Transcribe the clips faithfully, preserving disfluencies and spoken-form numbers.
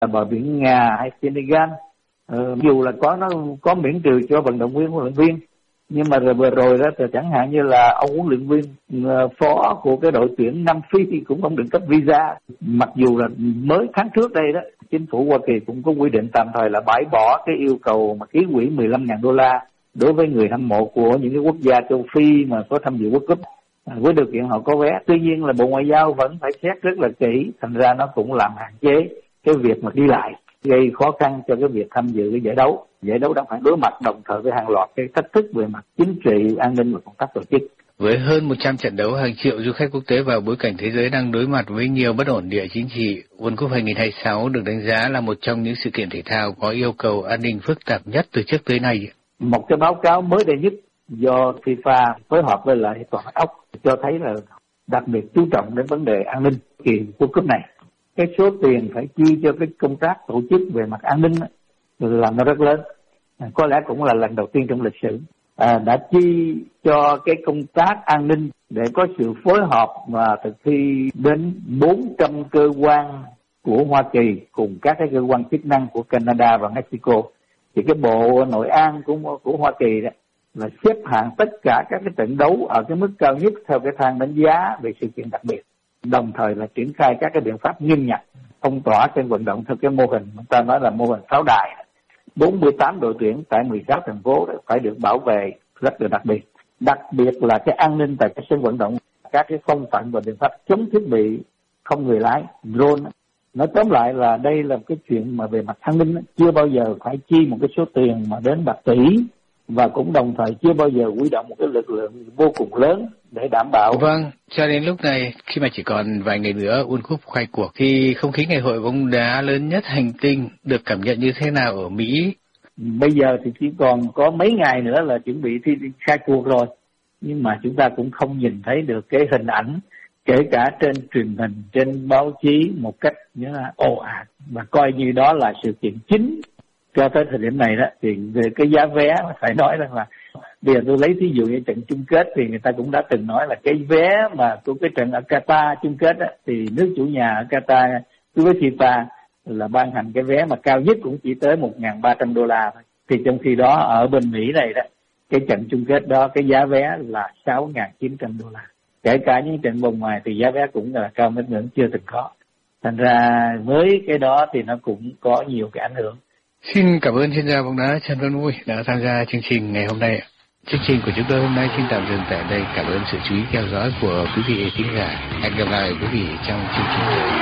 bờ biển Nga hay Senegal, ừ, dù là có nó có miễn trừ cho vận động viên, huấn luyện viên, nhưng mà rồi vừa rồi đó thì chẳng hạn như là ông huấn luyện viên phó của cái đội tuyển Nam Phi thì cũng không được cấp visa, mặc dù là mới tháng trước đây đó chính phủ Hoa Kỳ cũng có quy định tạm thời là bãi bỏ cái yêu cầu mà ký quỹ mười lăm nghìn đô la đối với người hâm mộ của những cái quốc gia châu Phi mà có tham dự World Cup, với điều kiện họ có vé. Tuy nhiên là Bộ Ngoại giao vẫn phải xét rất là kỹ, thành ra nó cũng làm hạn chế cái việc mà đi lại, gây khó khăn cho cái việc tham dự cái giải đấu. Giải đấu đang phải đối mặt đồng thời với hàng loạt cái thách thức về mặt chính trị, an ninh và công tác tổ chức. Với hơn một trăm trận đấu, hàng triệu du khách quốc tế vào bối cảnh thế giới đang đối mặt với nhiều bất ổn địa chính trị, World Cup hai không hai sáu được đánh giá là một trong những sự kiện thể thao có yêu cầu an ninh phức tạp nhất từ trước tới nay. Một cái báo cáo mới đây nhất do FIFA phối hợp với lại Tòa án ốc cho thấy là đặc biệt chú trọng đến vấn đề an ninh kỳ World Cup này. Cái số tiền phải chi cho cái công tác tổ chức về mặt an ninh là nó rất lớn, có lẽ cũng là lần đầu tiên trong lịch sử à, đã chi cho cái công tác an ninh để có sự phối hợp và thực thi đến bốn trăm cơ quan của Hoa Kỳ cùng các cái cơ quan chức năng của Canada và Mexico. Thì cái bộ nội an của của Hoa Kỳ đó là xếp hạng tất cả các cái trận đấu ở cái mức cao nhất theo cái thang đánh giá về sự kiện đặc biệt, đồng thời là triển khai các cái biện pháp nghiêm ngặt phong tỏa trên vận động theo cái mô hình chúng ta nói là mô hình pháo đài. bốn mươi tám đội tuyển tại mười sáu thành phố phải được bảo vệ rất là đặc biệt. Đặc biệt là cái an ninh tại cái sân vận động, các cái phong phận và biện pháp chống thiết bị không người lái, drone. Nói tóm lại là đây là cái chuyện mà về mặt an ninh chưa bao giờ phải chi một cái số tiền mà đến bạc tỷ, và cũng đồng thời chưa bao giờ huy động một cái lực lượng vô cùng lớn để đảm bảo. Vâng, cho đến lúc này khi mà chỉ còn vài ngày nữa World Cup khai cuộc thì không khí ngày hội bóng đá lớn nhất hành tinh được cảm nhận như thế nào ở Mỹ? Bây giờ thì chỉ còn có mấy ngày nữa là chuẩn bị thi khai cuộc rồi, nhưng mà chúng ta cũng không nhìn thấy được cái hình ảnh kể cả trên truyền hình, trên báo chí một cách như là ồ ạt và coi như đó là sự kiện chính. Cho tới thời điểm này đó thì về cái giá vé phải nói rằng là bây giờ tôi lấy ví dụ như trận chung kết thì người ta cũng đã từng nói là cái vé mà của cái trận ở Qatar chung kết đó, thì nước chủ nhà ở Qatar đối với FIFA là ban hành cái vé mà cao nhất cũng chỉ tới một nghìn ba trăm đô la thôi. Thì trong khi đó ở bên Mỹ này đó, cái trận chung kết đó cái giá vé là sáu nghìn chín trăm đô la. Kể cả những trận vòng ngoài thì giá vé cũng là cao đến ngưỡng chưa từng có. Thành ra với cái đó thì nó cũng có nhiều cái ảnh hưởng. Xin cảm ơn chuyên gia bóng đá Trần Văn Vui đã tham gia chương trình ngày hôm nay. Chương trình của chúng tôi hôm nay xin tạm dừng tại đây. Cảm ơn sự chú ý theo dõi của quý vị thính giả. Hẹn gặp lại quý vị trong chương trình tới.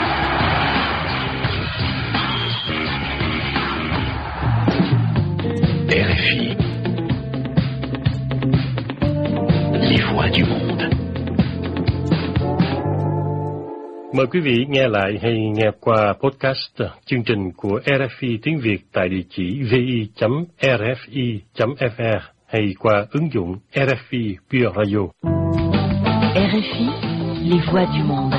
R F I, les voix du monde. Mời quý vị nghe lại hay nghe qua podcast chương trình của R F I tiếng Việt tại địa chỉ vi chấm r f i chấm f r hay qua ứng dụng R F I Pure Radio. R F I, les voix du monde.